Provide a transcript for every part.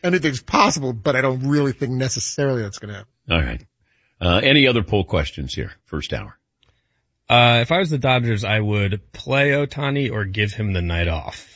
anything's possible, but I don't really think necessarily that's going to happen. All right. Any other poll questions here? First hour. If I was the Dodgers, I would play Ohtani or give him the night off.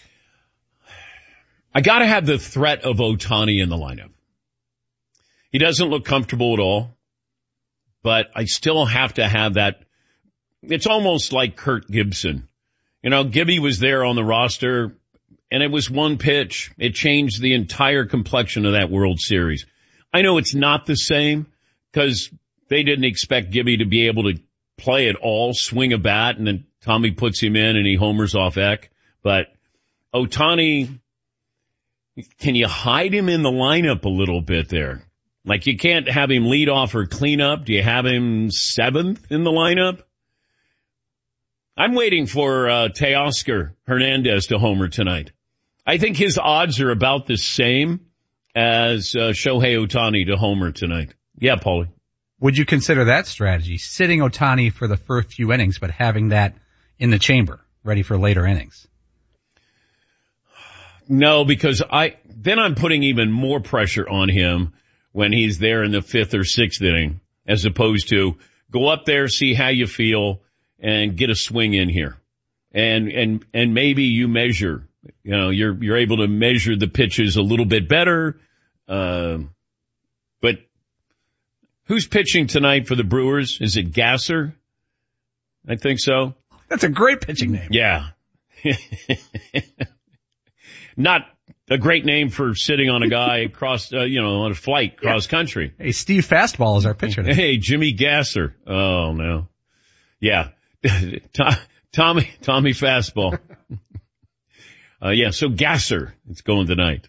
I gotta have the threat of Ohtani in the lineup. He doesn't look comfortable at all, but I still have to have that. It's almost like Kurt Gibson. You know, Gibby was there on the roster, and it was one pitch. It changed the entire complexion of that World Series. I know it's not the same because they didn't expect Gibby to be able to play at all, swing a bat, and then Tommy puts him in and he homers off Eck. But Ohtani, can you hide him in the lineup a little bit there? Like you can't have him lead off or clean up. Do you have him seventh in the lineup? I'm waiting for Teoscar Hernandez to homer tonight. I think his odds are about the same as Shohei Ohtani to homer tonight. Yeah, Paulie. Would you consider that strategy, sitting Ohtani for the first few innings, but having that in the chamber, ready for later innings? No, because then I'm putting even more pressure on him when he's there in the fifth or sixth inning, as opposed to go up there, see how you feel, and get a swing in here. And maybe you measure, you know, you're able to measure the pitches a little bit better. But who's pitching tonight for the Brewers? Is it Gasser? I think so. That's a great pitching name. Yeah. Not a great name for sitting on a guy across, on a flight cross country. Hey, Steve Fastball is our pitcher today. Hey, Jimmy Gasser. Oh, no. Yeah. Tommy Fastball. So Gasser, it's going tonight.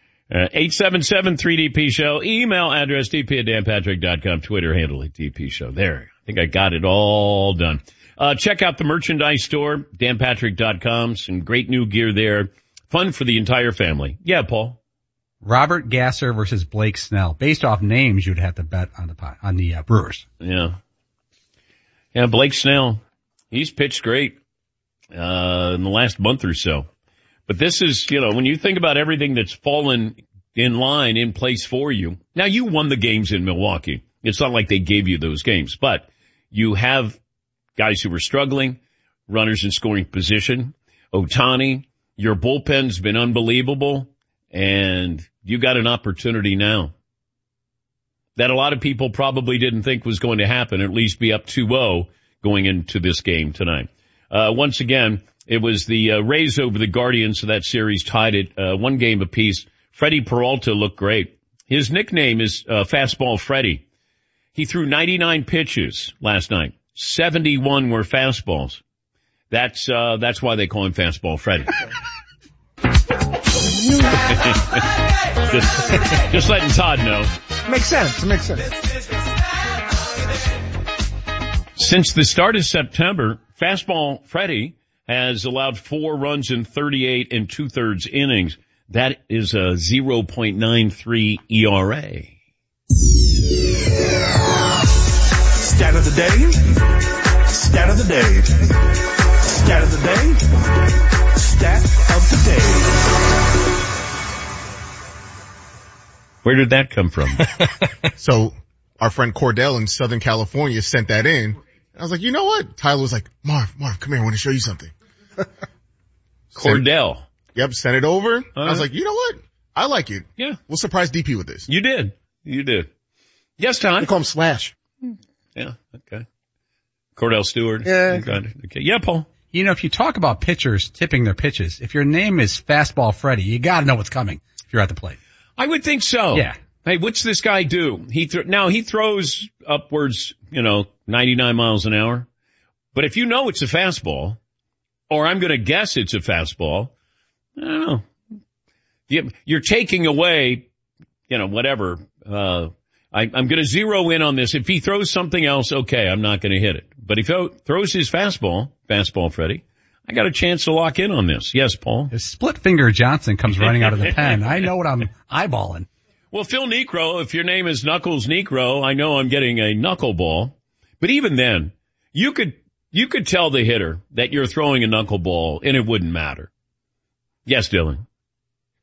877-3DP Show. Email address dp@danpatrick.com. Twitter handle at DP Show. There. I think I got it all done. Check out the merchandise store, danpatrick.com. Some great new gear there. Fun for the entire family. Yeah, Paul. Robert Gasser versus Blake Snell. Based off names, you'd have to bet on the Brewers. Yeah. Yeah, Blake Snell. He's pitched great in the last month or so. But this is, when you think about everything that's fallen in place for you. Now, you won the games in Milwaukee. It's not like they gave you those games. But you have guys who were struggling, runners in scoring position. Ohtani, your bullpen's been unbelievable, and you got an opportunity now that a lot of people probably didn't think was going to happen, at least be up 2-0 going into this game tonight. Once again, it was the Rays over the Guardians, so that series tied it 1 game apiece. Freddie Peralta looked great. His nickname is Fastball Freddie. He threw 99 pitches last night. 71 were fastballs. That's why they call him Fastball Freddie. just letting Todd know. Makes sense. Since the start of September, Fastball Freddie has allowed 4 runs in 38 and 2/3 innings. That is a 0.93 ERA. Stat of the day. Stat of the day. Stat of the day. Stat of the day. Where did that come from? So our friend Cordell in Southern California sent that in. I was like, you know what? Tyler was like, Marv, come here. I want to show you something. Cordell. Yep, sent it over. I was like, you know what? I like it. Yeah. We'll surprise DP with this. You did. Yes, Tom. We call him Slash. Yeah, okay. Cordell Stewart. Yeah. Okay. Yeah, Paul. If you talk about pitchers tipping their pitches, if your name is Fastball Freddie, you gotta know what's coming if you're at the plate. I would think so. Yeah. Hey, what's this guy do? He throws upwards, 99 miles an hour. But if you know it's a fastball, or I'm going to guess it's a fastball, I don't know. You're taking away, whatever. I'm going to zero in on this. If he throws something else, okay, I'm not going to hit it. But if he throws his Fastball Freddie, I got a chance to lock in on this. Yes, Paul? If Split Finger Johnson comes running out of the pen, I know what I'm eyeballing. Well, Phil Niekro, if your name is Knuckles Niekro, I know I'm getting a knuckleball. But even then, you could tell the hitter that you're throwing a knuckleball and it wouldn't matter. Yes, Dylan.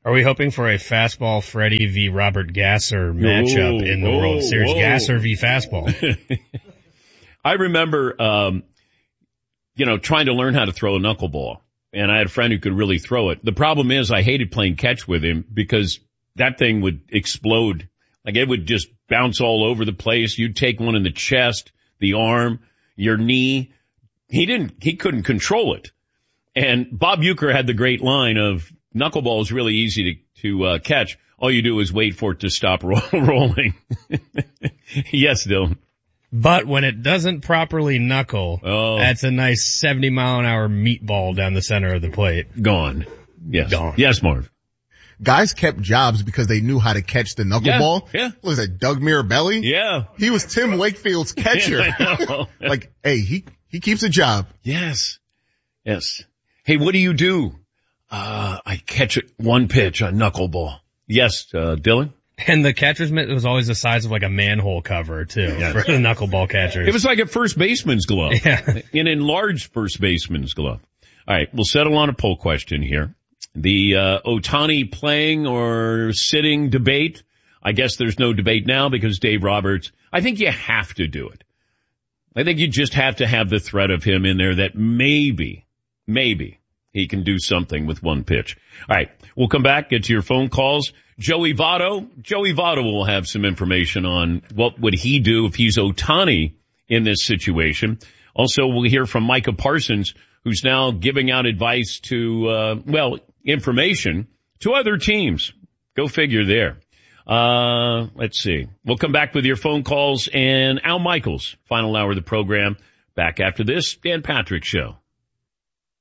Are we hoping for a fastball Freddie v. Robert Gasser matchup in the World Series? Gasser v. fastball. I remember, trying to learn how to throw a knuckleball. And I had a friend who could really throw it. The problem is I hated playing catch with him because that thing would explode. Like it would just bounce all over the place. You'd take one in the chest, the arm, your knee. He couldn't control it. And Bob Uecker had the great line of knuckleball is really easy to catch. All you do is wait for it to stop rolling. Yes, Dylan. But when it doesn't properly knuckle, that's a nice 70-mile-an-hour meatball down the center of the plate. Gone. Yes. Gone. Yes, Marv. Guys kept jobs because they knew how to catch the knuckleball. Yeah. What was that, Doug Mirabelli? Yeah. He was Tim Wakefield's catcher. Yeah, Like, hey, he keeps a job. Yes. Yes. Hey, what do you do? I catch it one pitch, a knuckleball. Yes, Dylan? And the catcher's mitt was always the size of like a manhole cover, too, for the knuckleball catchers. It was like a first baseman's glove. Yeah. An enlarged first baseman's glove. All right, we'll settle on a poll question here. The Ohtani playing or sitting debate. I guess there's no debate now because Dave Roberts, I think you have to do it. I think you just have to have the threat of him in there that maybe he can do something with one pitch. All right, we'll come back, get to your phone calls. Joey Votto will have some information on what would he do if he's Ohtani in this situation. Also, we'll hear from Micah Parsons, who's now giving out advice to, information to other teams. Go figure there. Let's see. We'll come back with your phone calls and Al Michaels, final hour of the program. Back after this, Dan Patrick Show.